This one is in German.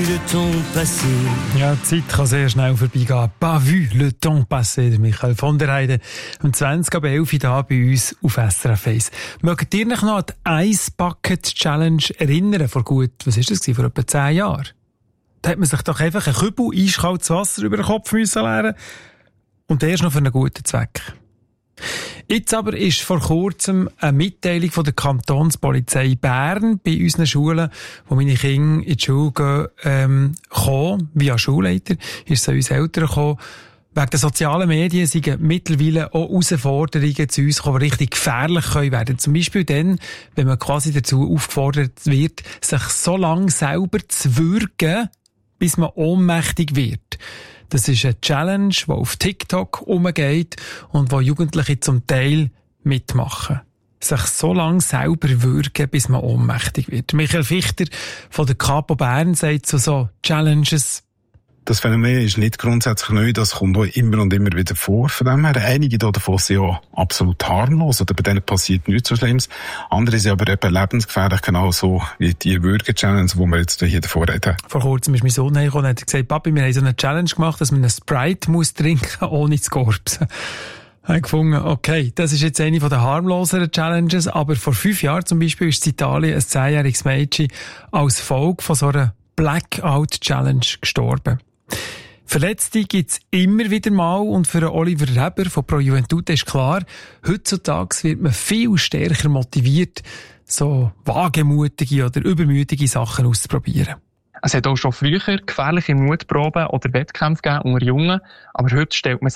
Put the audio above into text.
le temps passé. Ja, die Zeit kann sehr schnell vorbeigehen. Pas vu le temps passé. Michael von der Heide um 20:11 hier bei uns auf SRF 1. Mögt ihr euch noch an die Ice Bucket Challenge erinnern? Vor gut, was ist das gewesen? Vor etwa 10 Jahren? Da hat man sich doch einfach einen Kübel eiskaltes Wasser über den Kopf müssen leeren und erst noch für einen guten Zweck. Jetzt aber ist vor kurzem eine Mitteilung von der Kantonspolizei Bern bei unseren Schulen, wo meine Kinder in die Schule gehen, gekommen, via Schulleiter, ist es an uns Eltern gekommen. Wegen der sozialen Medien sind mittlerweile auch Herausforderungen zu uns gekommen, die richtig gefährlich können werden. Zum Beispiel dann, wenn man quasi dazu aufgefordert wird, sich so lange selber zu würgen, bis man ohnmächtig wird. Das ist eine Challenge, die auf TikTok umgeht und wo Jugendliche zum Teil mitmachen. Sich so lange selber würgen, bis man ohnmächtig wird. Michael Fichter von der Capo Bern sagt zu so Challenges: Das Phänomen ist nicht grundsätzlich neu, das kommt auch immer und immer wieder vor. Von dem her, einige davon sind ja absolut harmlos oder bei denen passiert nichts so Schlimmes. Andere sind aber eben lebensgefährlich, genauso wie die Würge-Challenge, die wir jetzt hier davor reden. Vor kurzem ist mein Sohn hergekommen und hat gesagt: Papi, wir haben so eine Challenge gemacht, dass man einen Sprite muss trinken, ohne zu korpsen. Ich habe gefunden, okay, das ist jetzt eine der harmloseren Challenges, aber vor 5 Jahren zum Beispiel ist in Italien ein 10-jähriges Mädchen als Folge von so einer Blackout-Challenge gestorben. Verletzte gibt's immer wieder mal und für Oliver Reber von Pro Juventute ist klar, heutzutage wird man viel stärker motiviert, so wagemutige oder übermütige Sachen auszuprobieren. Es hat auch schon früher gefährliche Mutproben oder Wettkämpfe gegeben unter Jungen, aber heute stellt man sich